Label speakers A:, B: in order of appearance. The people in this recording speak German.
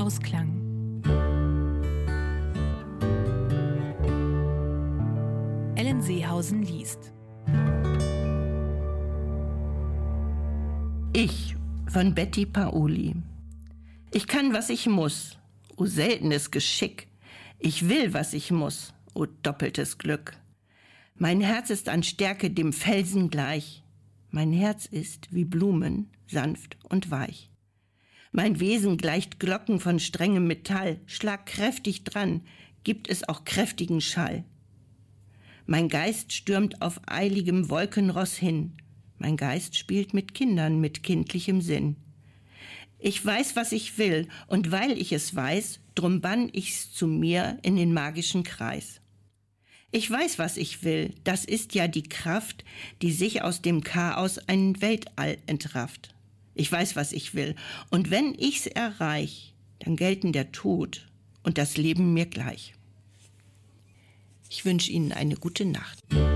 A: Ausklang. Ellen Seehausen liest.
B: Ich von Betty Paoli. Ich kann, was ich muss, o seltenes Geschick. Ich will, was ich muss, o doppeltes Glück. Mein Herz ist an Stärke dem Felsen gleich. Mein Herz ist wie Blumen, sanft und weich. Mein Wesen gleicht Glocken von strengem Metall. Schlag kräftig dran, gibt es auch kräftigen Schall. Mein Geist stürmt auf eiligem Wolkenross hin. Mein Geist spielt mit Kindern mit kindlichem Sinn. Ich weiß, was ich will, und weil ich es weiß, drum bann ich's zu mir in den magischen Kreis. Ich weiß, was ich will, das ist ja die Kraft, die sich aus dem Chaos ein Weltall entrafft. Ich weiß, was ich will, und wenn ich's erreich, dann gelten der Tod und das Leben mir gleich. Ich wünsche Ihnen eine gute Nacht.